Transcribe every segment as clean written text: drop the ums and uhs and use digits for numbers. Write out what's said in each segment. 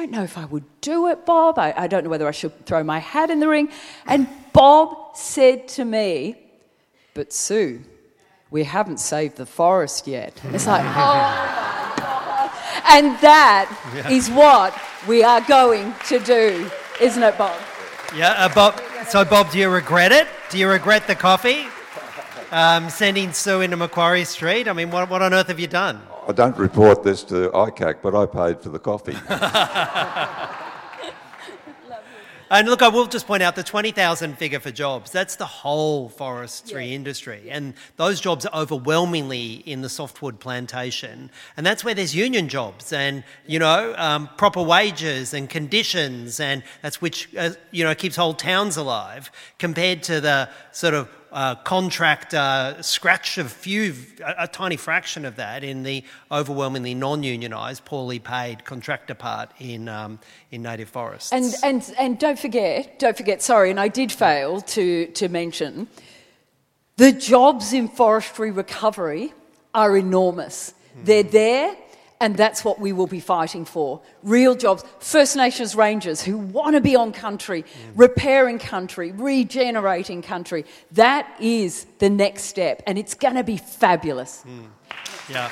don't know if I would do it, Bob. I don't know whether I should throw my hat in the ring. And Bob said to me, but Sue, we haven't saved the forest yet. It's like, oh my God. And that is what we are going to do, isn't it, Bob? Yeah, Bob. So, Bob, do you regret it? Do you regret the coffee? Sending Sue into Macquarie Street? I mean, what on earth have you done? I don't report this to ICAC, but I paid for the coffee. And look, I will just point out the 20,000 figure for jobs. That's the whole forestry industry. And those jobs are overwhelmingly in the softwood plantation. And that's where there's union jobs and, proper wages and conditions. And that's which, keeps whole towns alive compared to the sort of contractor scratch of a tiny fraction of that in the overwhelmingly non-unionised, poorly paid contractor part in native forests. And don't forget, sorry, and I did fail to mention, the jobs in forestry recovery are enormous. They're there, and that's what we will be fighting for. Real jobs. First Nations rangers who want to be on country, repairing country, regenerating country. That is the next step, and it's going to be fabulous. Yeah.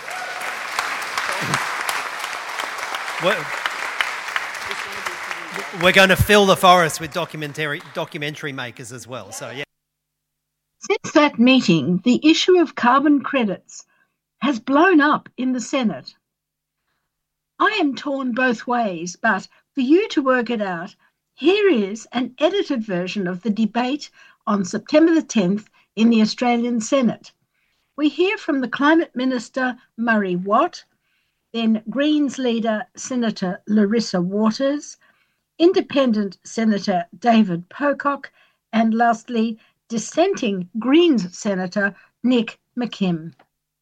We're going to fill the forest with documentary makers as well. So, yeah. Since that meeting, the issue of carbon credits has blown up in the Senate. I am torn both ways, but for you to work it out, here is an edited version of the debate on September the 10th in the Australian Senate. We hear from the Climate Minister, Murray Watt, then Greens leader, Senator Larissa Waters, Independent Senator David Pocock, and lastly, dissenting Greens Senator Nick McKim.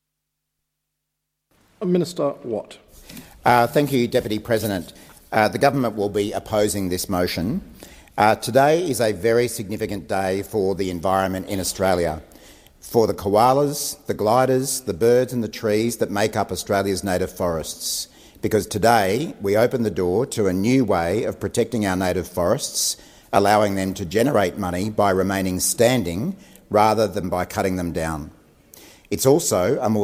Minister Watt. Thank you, Deputy President. The government will be opposing this motion. Today is a very significant day for the environment in Australia, for the koalas, the gliders, the birds and the trees that make up Australia's native forests, because today we open the door to a new way of protecting our native forests, allowing them to generate money by remaining standing rather than by cutting them down. It's also a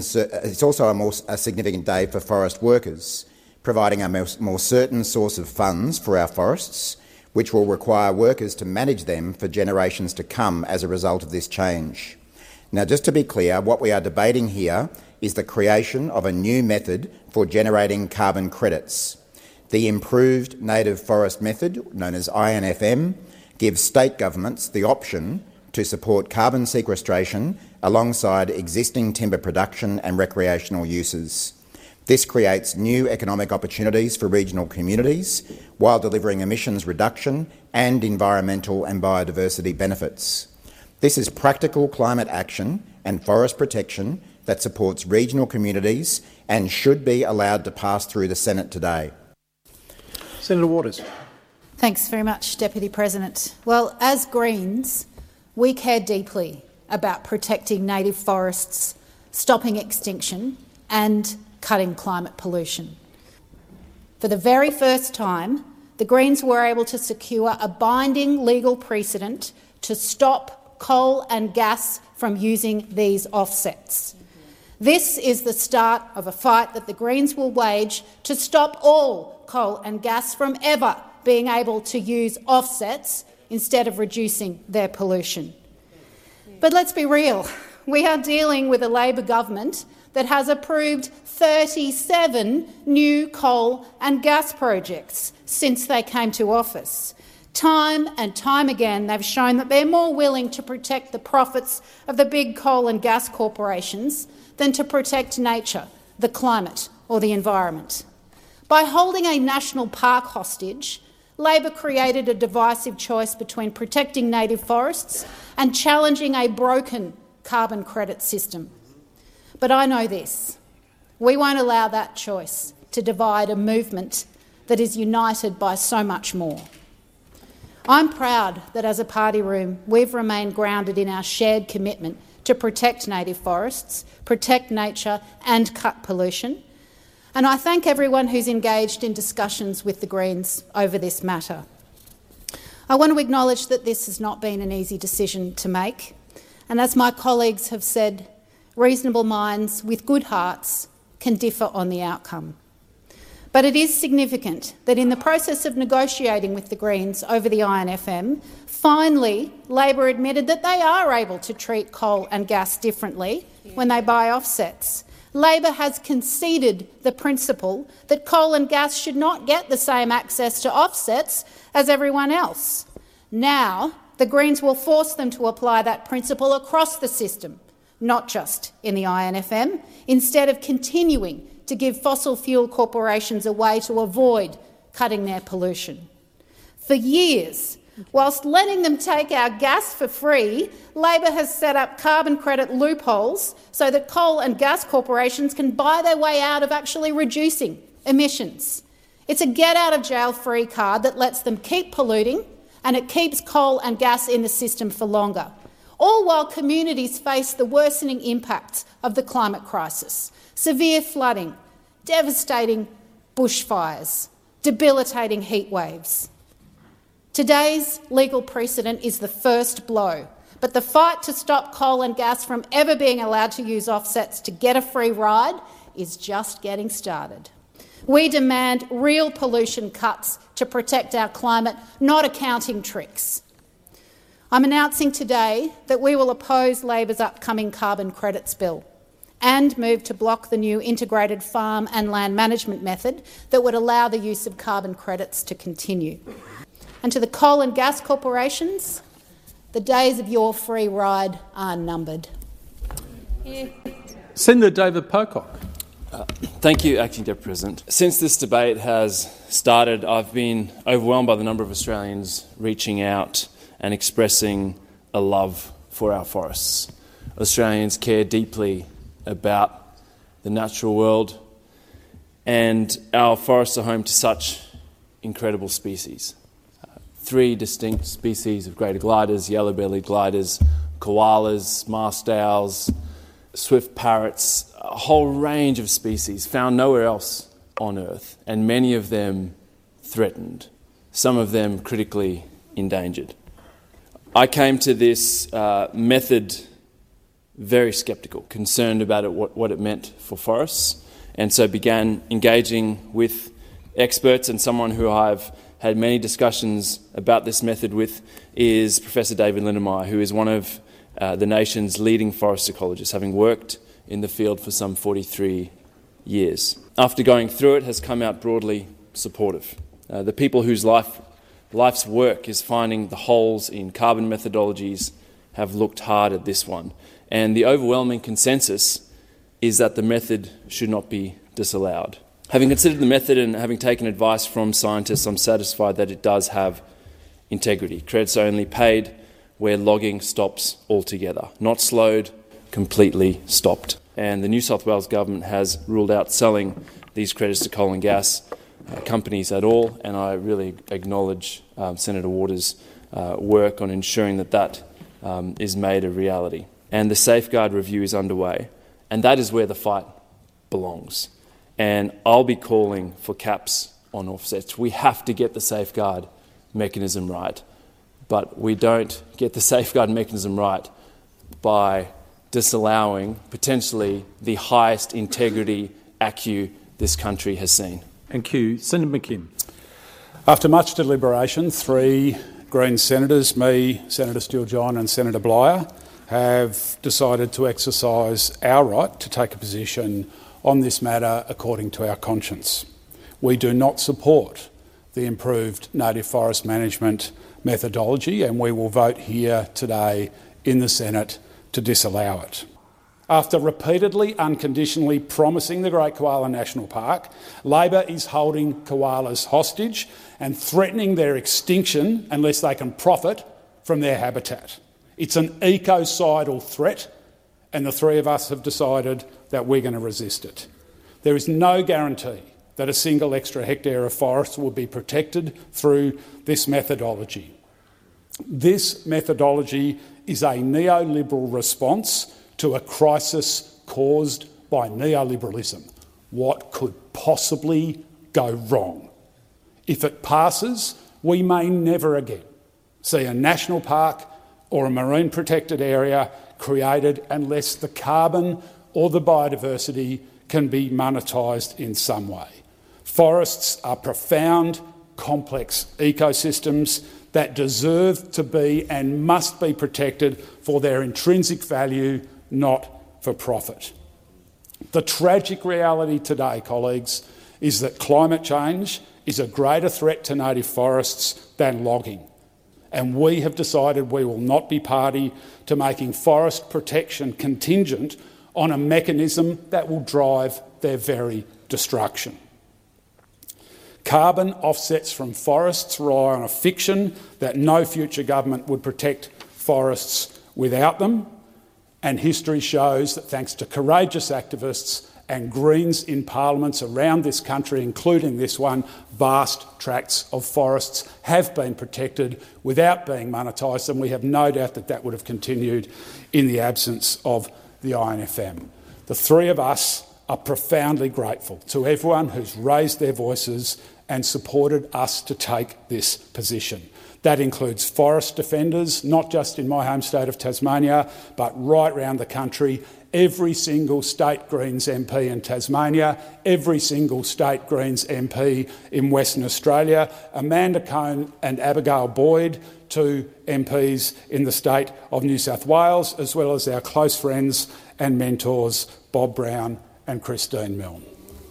significant day for forest workers, providing a more certain source of funds for our forests, which will require workers to manage them for generations to come as a result of this change. Now, just to be clear, what we are debating here is the creation of a new method for generating carbon credits. The improved native forest method, known as INFM, gives state governments the option to support carbon sequestration alongside existing timber production and recreational uses. This creates new economic opportunities for regional communities while delivering emissions reduction and environmental and biodiversity benefits. This is practical climate action and forest protection that supports regional communities and should be allowed to pass through the Senate today. Senator Waters. Thanks very much, Deputy President. Well, as Greens, we care deeply about protecting native forests, stopping extinction and cutting climate pollution. For the very first time, the Greens were able to secure a binding legal precedent to stop coal and gas from using these offsets. This is the start of a fight that the Greens will wage to stop all coal and gas from ever being able to use offsets instead of reducing their pollution. But let's be real. We are dealing with a Labor government that has approved 37 new coal and gas projects since they came to office. Time and time again, they've shown that they're more willing to protect the profits of the big coal and gas corporations than to protect nature, the climate or the environment. By holding a national park hostage, Labor created a divisive choice between protecting native forests and challenging a broken carbon credit system. But I know this. We won't allow that choice to divide a movement that is united by so much more. I'm proud that as a party room we've remained grounded in our shared commitment to protect native forests, protect nature and cut pollution. And I thank everyone who's engaged in discussions with the Greens over this matter. I want to acknowledge that this has not been an easy decision to make, and as my colleagues have said, reasonable minds with good hearts can differ on the outcome. But it is significant that in the process of negotiating with the Greens over the INFM, finally Labor admitted that they are able to treat coal and gas differently when they buy offsets. Labor has conceded the principle that coal and gas should not get the same access to offsets as everyone else. Now, the Greens will force them to apply that principle across the system, not just in the INFM, instead of continuing to give fossil fuel corporations a way to avoid cutting their pollution. For years, whilst letting them take our gas for free, Labor has set up carbon credit loopholes so that coal and gas corporations can buy their way out of actually reducing emissions. It's a get-out-of-jail-free card that lets them keep polluting, and it keeps coal and gas in the system for longer, all while communities face the worsening impacts of the climate crisis: severe flooding, devastating bushfires, debilitating heat waves. Today's legal precedent is the first blow, but the fight to stop coal and gas from ever being allowed to use offsets to get a free ride is just getting started. We demand real pollution cuts to protect our climate, not accounting tricks. I'm announcing today that we will oppose Labor's upcoming carbon credits bill and move to block the new integrated farm and land management method that would allow the use of carbon credits to continue. And to the coal and gas corporations, the days of your free ride are numbered. Senator David Pocock. Thank you, Acting Deputy President. Since this debate has started, I've been overwhelmed by the number of Australians reaching out and expressing a love for our forests. Australians care deeply about the natural world, and our forests are home to such incredible species. 3 distinct species of greater gliders, yellow-bellied gliders, koalas, marst owls, swift parrots, a whole range of species found nowhere else on Earth, and many of them threatened, some of them critically endangered. I came to this method very sceptical, concerned about what it meant for forests, and so began engaging with experts, and someone who I've had many discussions about this method with is Professor David Lindenmayer, who is one of the nation's leading forest ecologists, having worked in the field for some 43 years. After going through it, has come out broadly supportive. The people whose life's work is finding the holes in carbon methodologies have looked hard at this one. And the overwhelming consensus is that the method should not be disallowed. Having considered the method and having taken advice from scientists, I'm satisfied that it does have integrity. Credits are only paid where logging stops altogether, not slowed, completely stopped. And the New South Wales government has ruled out selling these credits to coal and gas companies at all, and I really acknowledge Senator Waters' work on ensuring that is made a reality. And the safeguard review is underway, and that is where the fight belongs. And I'll be calling for caps on offsets. We have to get the safeguard mechanism right, but we don't get the safeguard mechanism right by disallowing potentially the highest integrity ACCU this country has seen. Thank you. Senator McKim. After much deliberation, 3 Green senators, me, Senator Steele-John and Senator Bligher, have decided to exercise our right to take a position on this matter according to our conscience. We do not support the improved native forest management methodology, and we will vote here today in the Senate to disallow it. After repeatedly, unconditionally promising the Great Koala National Park, Labor is holding koalas hostage and threatening their extinction unless they can profit from their habitat. It's an ecocidal threat, and the 3 of us have decided that we're going to resist it. There is no guarantee that a single extra hectare of forest will be protected through this methodology. This methodology is a neoliberal response to a crisis caused by neoliberalism. what could possibly go wrong. If it passes, we may never again see a national park or a marine protected area created unless the carbon or the biodiversity can be monetised in some way. Forests are profound, complex ecosystems that deserve to be and must be protected for their intrinsic value, not for profit. The tragic reality today, colleagues, is that climate change is a greater threat to native forests than logging, and we have decided we will not be party to making forest protection contingent on a mechanism that will drive their very destruction. Carbon offsets from forests rely on a fiction that no future government would protect forests without them, and history shows that thanks to courageous activists and Greens in parliaments around this country, including this one, vast tracts of forests have been protected without being monetised, and we have no doubt that that would have continued in the absence of the INFM. The three of us are profoundly grateful to everyone who's raised their voices and supported us to take this position. That includes forest defenders, not just in my home state of Tasmania, but right around the country. Every single state Greens MP in Tasmania, every single state Greens MP in Western Australia, Amanda Cone and Abigail Boyd, two MPs in the state of New South Wales, as well as our close friends and mentors Bob Brown and Christine Milne.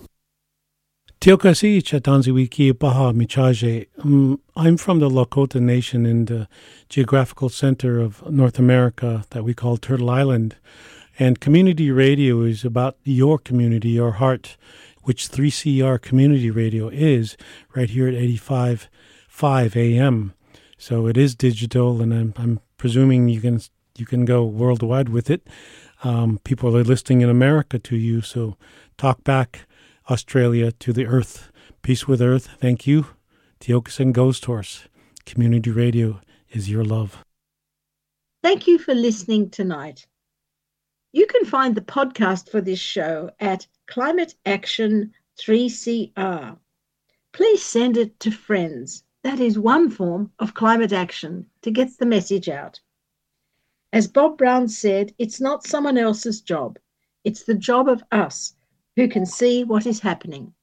Tiokasi Chatanziwiki Baha Michaje. I'm from the Lakota Nation in the geographical center of North America that we call Turtle Island. And community radio is about your community, your heart, which 3CR Community Radio is right here at 85.5 AM. So it is digital, and I'm presuming you can go worldwide with it. People are listening in America to you, so talk back, Australia, to the earth. Peace with earth. Thank you. Tiokasin Ghost Horse. Community radio is your love. Thank you for listening tonight. You can find the podcast for this show at Climate Action 3CR. Please send it to friends. That is one form of climate action to get the message out. As Bob Brown said, it's not someone else's job. It's the job of us who can see what is happening.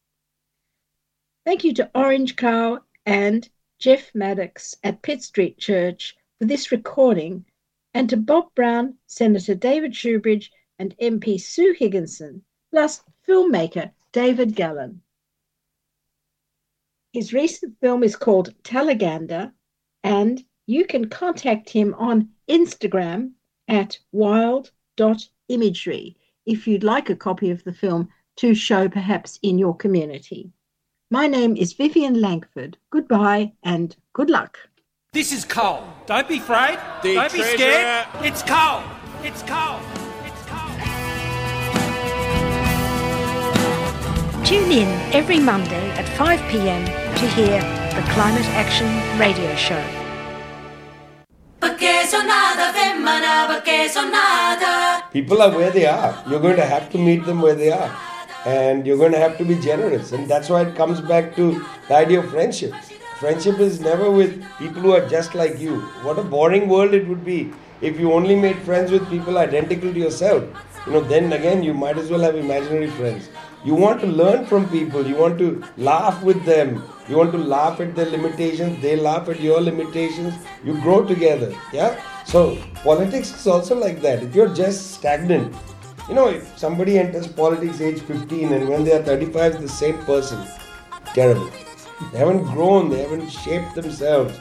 Thank you to Orange Cow and Jeff Maddox at Pitt Street Church for this recording, and to Bob Brown, Senator David Shoebridge and MP Sue Higginson, plus filmmaker David Gallen. His recent film is called Talaganda, and you can contact him on Instagram at wild.imagery if you'd like a copy of the film to show perhaps in your community. My name is Vivian Langford. Goodbye and good luck. This is coal. Don't be afraid. Don't be scared. It's coal. It's coal. It's coal. Tune in every Monday at 5 p.m. to hear the Climate Action Radio Show. People are where they are. You're going to have to meet them where they are. And you're going to have to be generous. And that's why it comes back to the idea of friendship. Friendship is never with people who are just like you. What a boring world it would be if you only made friends with people identical to yourself. Then again, you might as well have imaginary friends. You want to learn from people. You want to laugh with them. You want to laugh at their limitations. They laugh at your limitations. You grow together. Yeah? So politics is also like that. If you're just stagnant, if somebody enters politics age 15 and when they are 35 is the same person, terrible. They haven't grown, they haven't shaped themselves.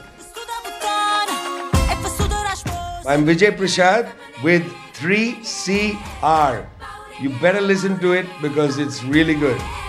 I'm Vijay Prashad with 3CR. You better listen to it because it's really good.